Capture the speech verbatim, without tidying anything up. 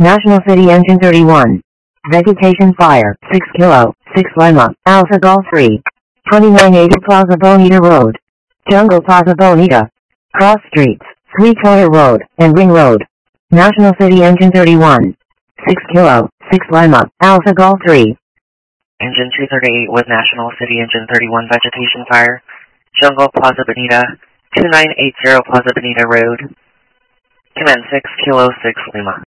National City Engine thirty-one. Vegetation Fire, six Kilo, six Lima, Alpha Golf three. twenty-nine eighty Plaza Bonita Road. Jungle Plaza Bonita. Cross Streets, Sweetwater Road, and Ring Road. National City Engine thirty-one. six Kilo, six Lima, Alpha Golf three. Engine two thirty-eight with National City Engine thirty-one Vegetation Fire. Jungle Plaza Bonita, two nine eight zero Plaza Bonita Road. Command six Kilo, six Lima.